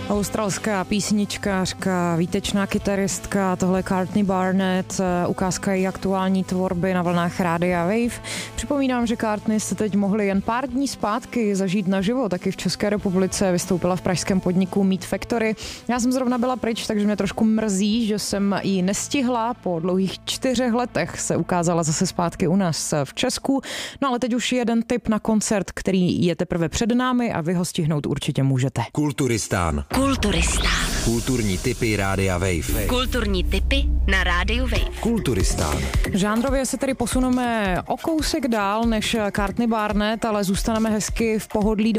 Australská písničkářka, výtečná kytaristka, tohle Courtney Barnett, ukázka její aktuální tvorby na vlnách Rádia Wave. Připomínám, že Courtney jste teď mohli jen pár dní zpátky zažít naživo, taky v České republice, vystoupila v pražském podniku Meat Factory. Já jsem zrovna byla pryč, takže mě trošku mrzí, že jsem ji nestihla. Po dlouhých 4 letech se ukázala zase zpátky u nás v Česku. No ale teď už jeden tip na koncert, který je teprve před námi a vy ho stihnout určitě můžete. Kulturistán. Kulturní tipy Rádia Wave. Kulturní tipy na Rádiu Wave. Kulturistán. Žánrově se tedy posuneme o kousek dál než Courtney Barnett, ale zůstaneme hezky v pohodlí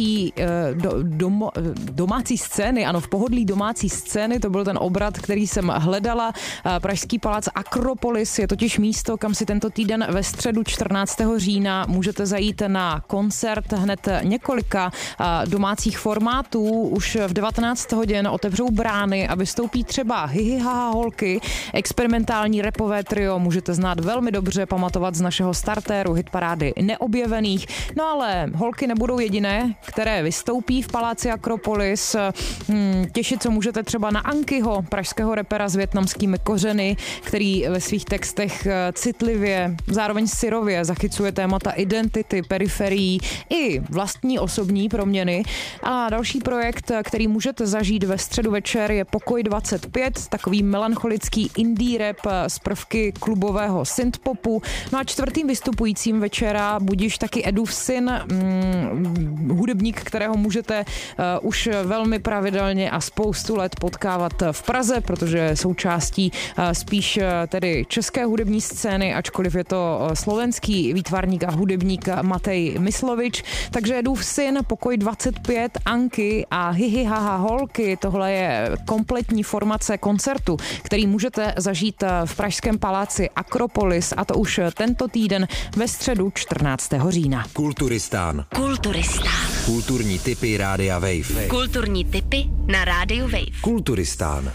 domácí scény. Ano, v pohodlí domácí scény, to byl ten obrat, který jsem hledala. Pražský palác Akropolis je totiž místo, kam si tento týden ve středu 14. října můžete zajít na koncert hned několika domácích formátů. Už v 19 hodin otevřou brány a vystoupí třeba Hihi Haha Holky, experimentální rapové trio, můžete znát velmi dobře, pamatovat z našeho startéru hitparády Neobjevených. No ale holky nebudou jediné, které vystoupí v paláci Akropolis. Těšit se můžete třeba na Ankyho, pražského rapera s vietnamskými kořeny, který ve svých textech citlivě, zároveň syrově zachycuje témata identity, periferií i vlastní osobní proměny. A další projekt, který můžete zažít ve středu večer, je Pokoj 25, takový melancholický indie rap z prvky klubového synthpopu. No a čtvrtým vystupujícím večera budiž taky Edův syn, hudebník, kterého můžete už velmi pravidelně a spoustu let potkávat v Praze, protože je součástí spíš tedy české hudební scény, ačkoliv je to slovenský výtvarník a hudebník Matej Myslovič. Takže Edův syn, Pokoj 25, Anky a Hihi Haha Holky, tohle je kompletní formace koncertu, který můžete zažít v pražském paláci Akropolis, a to už tento týden ve středu 14. října. Kulturistán. Kulturní tipy Rádia Wave. Kulturní tipy na Rádiu Wave. Kulturistán.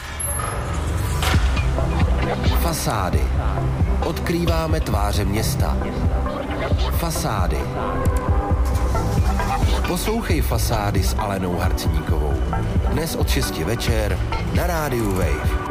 Fasády. Odkrýváme tváře města. Fasády. Poslouchej Fasády s Alenou Harcníkovou. Dnes od 6 večer na Rádiu Wave.